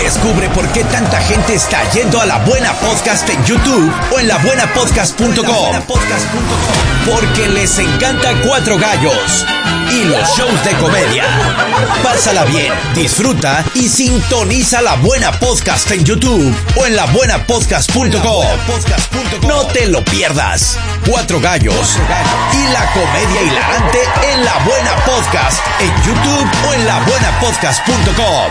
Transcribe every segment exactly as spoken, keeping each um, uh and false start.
Descubre por qué tanta gente está yendo a La Buena Podcast en YouTube o en la buena podcast punto com. Porque les encanta Cuatro Gallos y los shows de comedia. Pásala bien, disfruta y sintoniza La Buena Podcast en YouTube o en la buena podcast punto com. No te lo pierdas. Cuatro Gallos y la comedia hilarante en La Buena Podcast en YouTube o en la buena podcast punto com.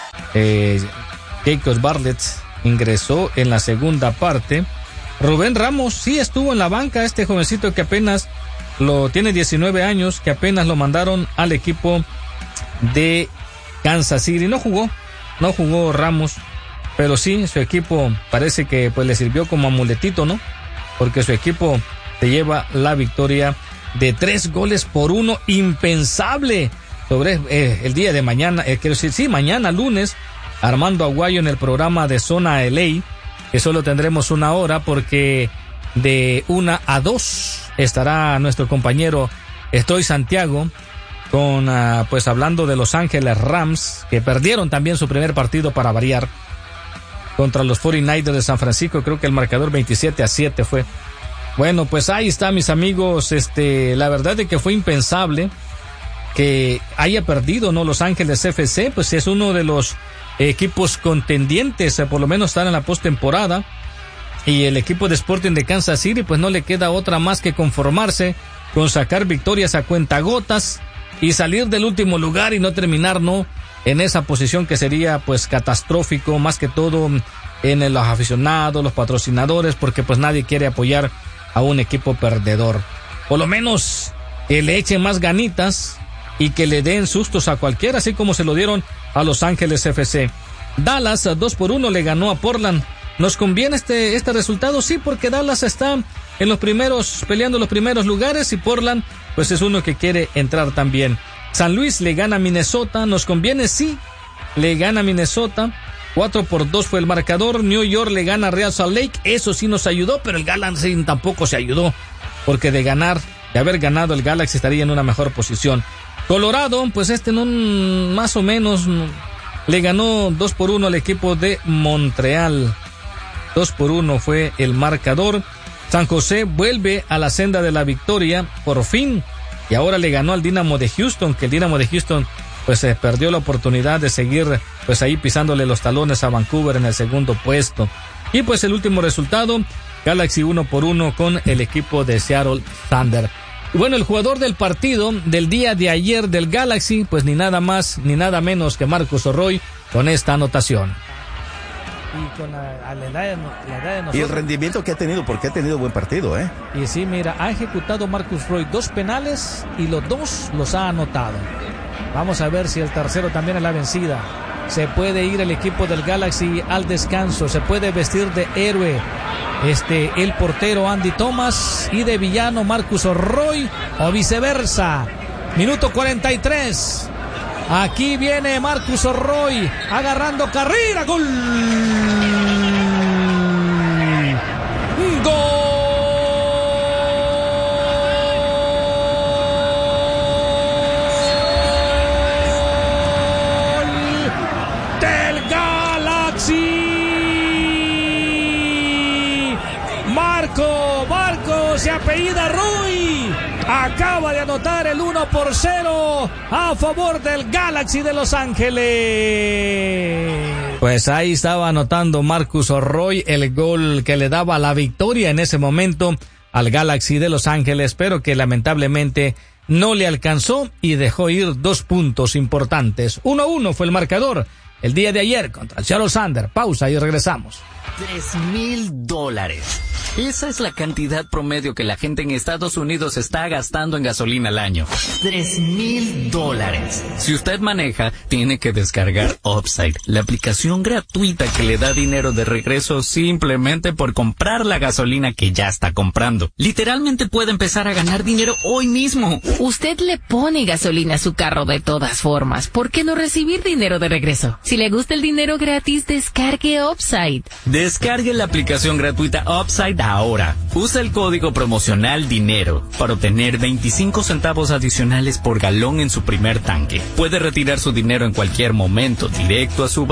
Eh, Jacobs Bartlett ingresó en la segunda parte. Rubén Ramos sí estuvo en la banca, este jovencito que apenas lo tiene diecinueve años, que apenas lo mandaron al equipo de Kansas City. No jugó, no jugó Ramos, pero sí, su equipo parece que pues le sirvió como amuletito, ¿no? Porque su equipo se lleva la victoria de tres goles por uno, impensable sobre eh, el día de mañana, eh, quiero decir, sí, mañana lunes, Armando Aguayo en el programa de Zona L A, que solo tendremos una hora porque de una a dos estará nuestro compañero Estoy Santiago con uh, pues hablando de Los Ángeles Rams, que perdieron también su primer partido para variar contra los cuarenta y nueve ers de San Francisco. Creo que el marcador veintisiete a siete fue. Bueno, pues ahí está, mis amigos. Este, la verdad es que fue impensable que haya perdido, ¿no? Los Ángeles F C, pues es uno de los equipos contendientes, eh, por lo menos están en la postemporada. Y el equipo de Sporting de Kansas City, pues no le queda otra más que conformarse con sacar victorias a cuentagotas y salir del último lugar y no terminar, ¿no?, en esa posición que sería pues catastrófico, más que todo en los aficionados, los patrocinadores, porque pues nadie quiere apoyar a un equipo perdedor. Por lo menos que le echen más ganitas y que le den sustos a cualquiera, así como se lo dieron a Los Ángeles F C. Dallas dos por uno le ganó a Portland. ¿Nos conviene este, este resultado? Sí, porque Dallas está en los primeros, peleando los primeros lugares, y Portland pues es uno que quiere entrar también. San Luis le gana a Minnesota. ¿Nos conviene? Sí, le gana a Minnesota. cuatro por dos fue el marcador. New York le gana a Real Salt Lake. Eso sí nos ayudó, pero el Galaxy tampoco se ayudó, porque de ganar, de haber ganado, el Galaxy estaría en una mejor posición. Colorado, pues este no, más o menos le ganó dos por uno al equipo de Montreal. dos por uno fue el marcador. San José vuelve a la senda de la victoria, por fin, y ahora le ganó al Dynamo de Houston, que el Dynamo de Houston pues se eh, perdió la oportunidad de seguir pues ahí pisándole los talones a Vancouver en el segundo puesto. Y pues el último resultado, Galaxy uno por uno con el equipo de Seattle Thunder. Y bueno, el jugador del partido del día de ayer del Galaxy, pues ni nada más ni nada menos que Marcus Roy, con esta anotación. Y con la, a la, edad de, la edad de nosotros. Y el rendimiento que ha tenido, porque ha tenido buen partido, ¿eh? Y sí, mira, ha ejecutado Marcus Roy dos penales y los dos los ha anotado. Vamos a ver si el tercero también es la vencida. Se puede ir el equipo del Galaxy al descanso, se puede vestir de héroe este el portero Andy Thomas y de villano Marcus Roy, o viceversa. Minuto cuarenta y tres. Aquí viene Marcus Roy agarrando carrera. Gol. Gol del Galaxy. Marco, Marco se apellida Roy. Acaba de anotar el uno por cero a favor del Galaxy de Los Ángeles. Pues ahí estaba anotando Marcus Roy el gol que le daba la victoria en ese momento al Galaxy de Los Ángeles, pero que lamentablemente no le alcanzó y dejó ir dos puntos importantes. uno a uno fue el marcador el día de ayer contra el Seattle Thunder. Pausa y regresamos. Tres mil dólares. Esa es la cantidad promedio que la gente en Estados Unidos está gastando en gasolina al año. Tres mil dólares. Si usted maneja, tiene que descargar Upside, la aplicación gratuita que le da dinero de regreso simplemente por comprar la gasolina que ya está comprando. Literalmente puede empezar a ganar dinero hoy mismo. Usted le pone gasolina a su carro de todas formas. ¿Por qué no recibir dinero de regreso? Si le gusta el dinero gratis, descargue Upside. Descargue la aplicación gratuita Upside ahora. Usa el código promocional DINERO para obtener veinticinco centavos adicionales por galón en su primer tanque. Puede retirar su dinero en cualquier momento, directo a su